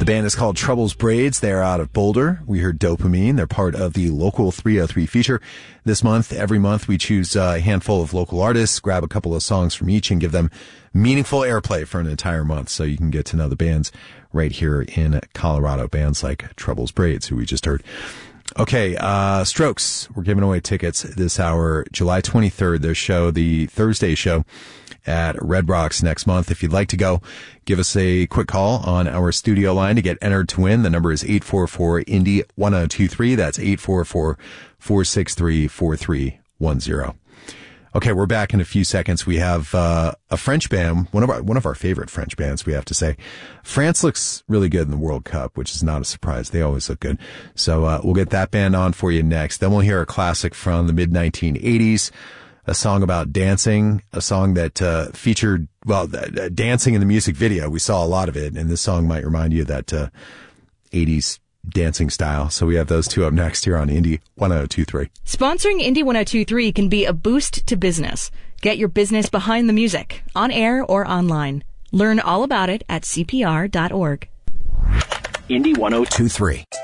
The band is called Troubles Braids. They're out of Boulder. We heard Dopamine. They're part of the Local 303 feature. This month, every month, we choose a handful of local artists, grab a couple of songs from each, and give them meaningful airplay for an entire month so you can get to know the bands right here in Colorado. Bands like Troubles Braids, who we just heard. Okay, Strokes. We're giving away tickets this hour, July 23rd, their show, the Thursday show at Red Rocks next month. If you'd like to go, give us a quick call on our studio line to get entered to win. The number is 844-INDY-1023. That's 844-463-4310. Okay, we're back in a few seconds. We have a French band, one of our favorite French bands, we have to say. France looks really good in the World Cup, which is not a surprise. They always look good. So we'll get that band on for you next. Then we'll hear a classic from the mid-1980s, a song about dancing, a song that featured, dancing in the music video. We saw a lot of it, and this song might remind you of that 80s dancing style. So we have those two up next here on Indie 1023. Sponsoring Indie 1023 can be a boost to business. Get your business behind the music, on air or online. Learn all about it at CPR.org. Indie 1023.